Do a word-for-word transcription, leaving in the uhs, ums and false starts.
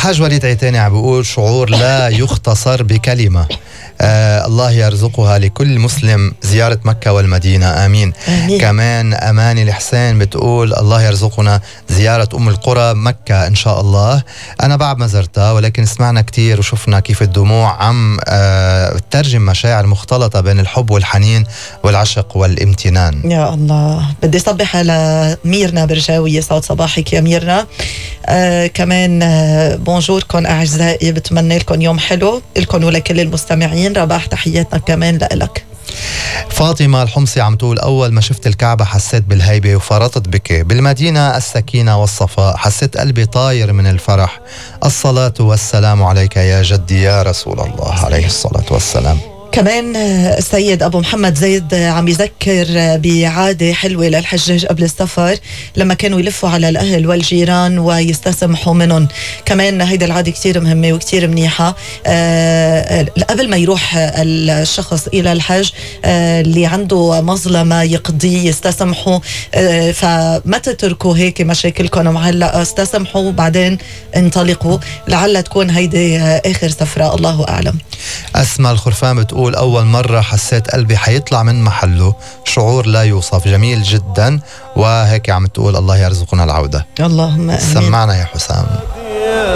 الحاج وليد عيتاني عم بيقول شعور لا يختصر بكلمة. آه الله يرزقها لكل مسلم زيارة مكة والمدينة، آمين, آمين. كمان أماني الحسين بتقول الله يرزقنا زيارة أم القرى مكة إن شاء الله. أنا بعد ما زرتها ولكن سمعنا كتير وشفنا كيف الدموع عم آه ترجم مشاعر مختلطة بين الحب والحنين والعشق والامتنان. يا الله، بدي صبح على ميرنا برجاوي، يسعد صباحك يا ميرنا. آه كمان آه بونجوركم أعزائي، بتمنى لكم يوم حلو لكم ولكل المستمعين. رباح تحياتنا كمان لك. فاطمة الحمصي عم تقول أول ما شفت الكعبة حسيت بالهيبة وفرطت بكي، بالمدينة السكينة والصفاء، حسيت قلبي طاير من الفرح. الصلاة والسلام عليك يا جدي يا رسول الله عليه الصلاة والسلام. كمان السيد أبو محمد زيد عم يذكر بعادة حلوة للحجاج قبل السفر لما كانوا يلفوا على الأهل والجيران ويستسمحوا منهم. كمان هيدا العادة كتير مهمة وكتير منيحة. أه قبل ما يروح الشخص إلى الحج أه اللي عنده مظلمة يقضي يستسمحوا. أه فما تتركوا هيك مشاكلكم معلقة، استسمحوا وبعدين انطلقوا، لعل تكون هيدي آخر سفرة، الله أعلم. أسماء الخرفان بتقول أول مرة حسيت قلبي حيطلع من محله، شعور لا يوصف، جميل جدا. وهيك عم تقول الله يرزقنا العودة. اللهم آمين. سمعنا يا حسام.